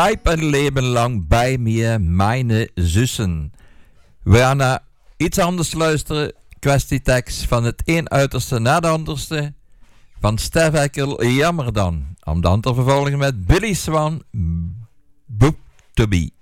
Bleib een leven lang bij me, mijn zussen. We gaan naar iets anders luisteren. Kwestietekst van het een uiterste naar de anderste. Van Stef Ekkel, Jammer dan. Om dan te vervolgen met Billy Swan, Book to Be.